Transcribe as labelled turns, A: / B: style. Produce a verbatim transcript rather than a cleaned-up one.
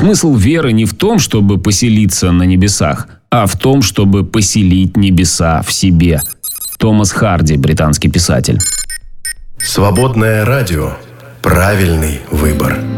A: Смысл веры не в том, чтобы поселиться на небесах, а в том, чтобы поселить небеса в себе. Томас Харди, британский писатель.
B: Свободное радио. Правильный выбор.